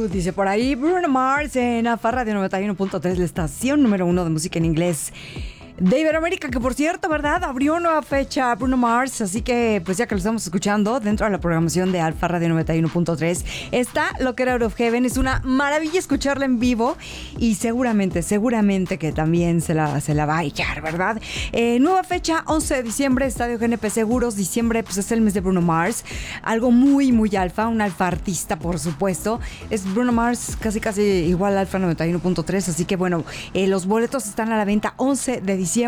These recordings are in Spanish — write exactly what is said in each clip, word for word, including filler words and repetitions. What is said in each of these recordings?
dice por ahí Bruno Mars en Alfa Radio noventa y uno punto tres, la estación número uno de música en inglés de Iberoamérica, que por cierto, ¿verdad? Abrió nueva fecha Bruno Mars, así que pues ya que lo estamos escuchando dentro de la programación de Alfa Radio noventa y uno punto tres está lo que era Out of Heaven. Es una maravilla escucharla en vivo y seguramente, seguramente que también se la, se la va a echar, ¿verdad? Eh, nueva fecha, once de diciembre, Estadio G N P Seguros. Diciembre pues es el mes de Bruno Mars, algo muy, muy alfa, un alfa artista, por supuesto. Es Bruno Mars casi, casi igual a Alfa noventa y uno punto tres, así que bueno, eh, los boletos están a la venta once de diciembre.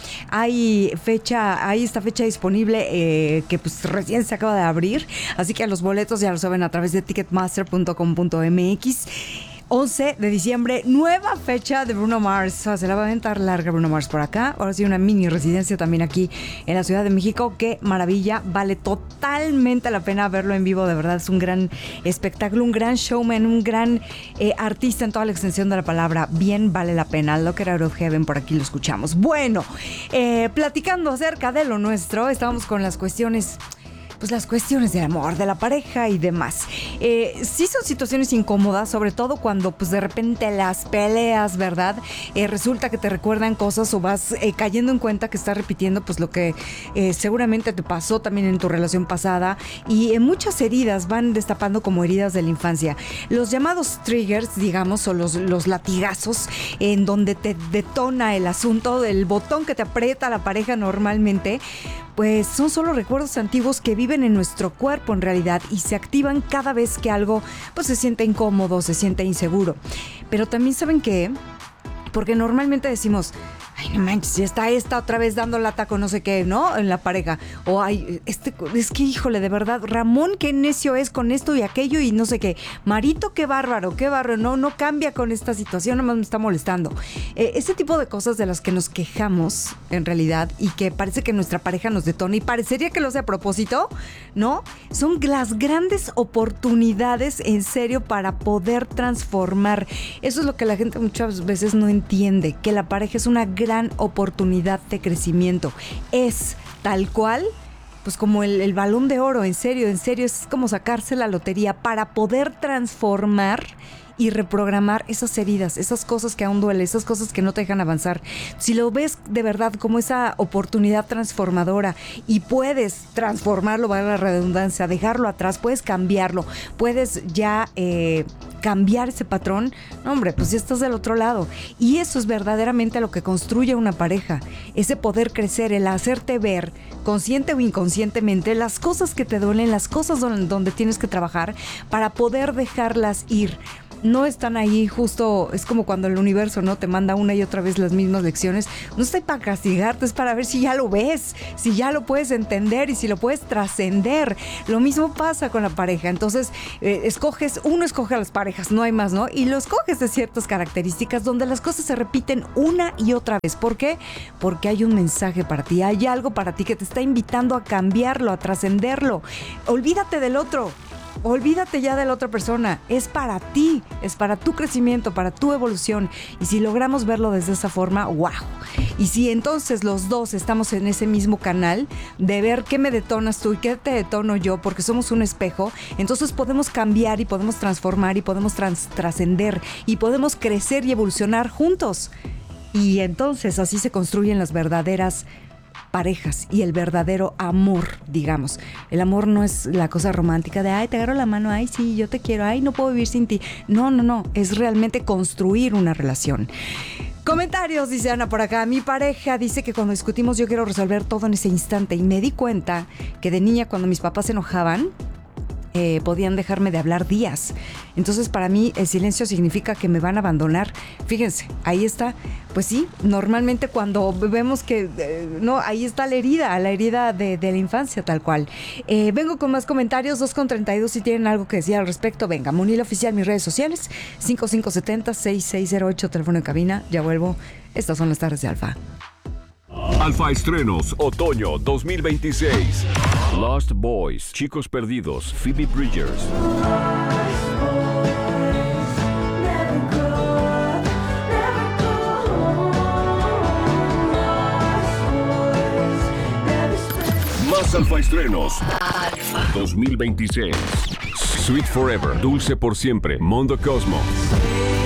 Hay fecha, hay esta fecha disponible eh, que pues recién se acaba de abrir, así que los boletos ya lo saben a través de ticketmaster punto com punto m x. once de diciembre, nueva fecha de Bruno Mars. O sea, se la va a aventar larga Bruno Mars por acá. Ahora sí, una mini residencia también aquí en la Ciudad de México. Qué maravilla. Vale totalmente la pena verlo en vivo. De verdad, es un gran espectáculo, un gran showman, un gran eh, artista en toda la extensión de la palabra. Bien vale la pena. Lo que era Out of Heaven, por aquí lo escuchamos. Bueno, eh, platicando acerca de lo nuestro, estábamos con las cuestiones... pues las cuestiones del amor, de la pareja y demás. Eh, sí son situaciones incómodas, sobre todo cuando pues de repente las peleas, ¿verdad? Eh, resulta que te recuerdan cosas o vas eh, cayendo en cuenta que estás repitiendo pues lo que eh, seguramente te pasó también en tu relación pasada, y eh, muchas heridas van destapando como heridas de la infancia. Los llamados triggers, digamos, o los, los latigazos en donde te detona el asunto, el botón que te aprieta la pareja normalmente, pues son solo recuerdos antiguos que viven en nuestro cuerpo en realidad y se activan cada vez que algo pues se siente incómodo, se siente inseguro. Pero también saben que, porque normalmente decimos, ay, no manches, ya está esta otra vez dando lata con no sé qué, ¿no? En la pareja. O ay, este, es que híjole, de verdad, Ramón, qué necio es con esto y aquello y no sé qué. Marito, qué bárbaro, qué bárbaro, no, no cambia con esta situación, nomás me está molestando. Eh, ese tipo de cosas de las que nos quejamos, en realidad, y que parece que nuestra pareja nos detona y parecería que lo hace a propósito, ¿no? Son las grandes oportunidades, en serio, para poder transformar. Eso es lo que la gente muchas veces no entiende, que la pareja es una gran gran oportunidad de crecimiento. Es tal cual, pues como el, el balón de oro, en serio, en serio, es como sacarse la lotería para poder transformar y reprogramar esas heridas, esas cosas que aún duelen, esas cosas que no te dejan avanzar. Si lo ves de verdad como esa oportunidad transformadora y puedes transformarlo, vale la redundancia, dejarlo atrás, puedes cambiarlo, puedes ya eh, cambiar ese patrón, no, hombre, pues ya estás del otro lado. Y eso es verdaderamente lo que construye una pareja, ese poder crecer, el hacerte ver, consciente o inconscientemente, las cosas que te duelen, las cosas donde, donde tienes que trabajar para poder dejarlas ir. No están ahí justo, es como cuando el universo, ¿no? Te manda una y otra vez las mismas lecciones. No está para castigarte, es para ver si ya lo ves, si ya lo puedes entender y si lo puedes trascender. Lo mismo pasa con la pareja. Entonces, eh, escoges, uno escoge a las parejas, no hay más, ¿no? Y lo escoges de ciertas características donde las cosas se repiten una y otra vez. ¿Por qué? Porque hay un mensaje para ti, hay algo para ti que te está invitando a cambiarlo, a trascenderlo. Olvídate del otro. Olvídate ya de la otra persona, es para ti, es para tu crecimiento, para tu evolución. Y si logramos verlo desde esa forma, wow. Y si entonces los dos estamos en ese mismo canal de ver qué me detonas tú y qué te detono yo, porque somos un espejo, entonces podemos cambiar y podemos transformar y podemos trans- trascender y podemos crecer y evolucionar juntos. Y entonces así se construyen las verdaderas parejas y el verdadero amor, digamos. El amor no es la cosa romántica de, ay, te agarro la mano, ay, sí, yo te quiero, ay, no puedo vivir sin ti. No, no, no, es realmente construir una relación. Comentarios, dice Ana por acá. Mi pareja dice que cuando discutimos yo quiero resolver todo en ese instante y me di cuenta que de niña cuando mis papás se enojaban, Eh, podían dejarme de hablar días. Entonces para mí el silencio significa que me van a abandonar. Fíjense, ahí está. Pues sí, normalmente cuando vemos que eh, no, ahí está la herida, la herida de, de la infancia tal cual. Eh, vengo con más comentarios, dos con treinta y dos, si tienen algo que decir al respecto, venga. Munil Oficial, mis redes sociales, cinco cinco siete cero, seis seis cero ocho, teléfono de cabina, ya vuelvo. Estas son las tardes de Alfa. Alfa Estrenos, otoño dos mil veintiséis. Lost Boys, Chicos Perdidos, Phoebe Bridgers. Más Alfa Estrenos. Alfa dos mil veintiséis. Sweet Forever, Dulce por Siempre, Mondo Cosmo.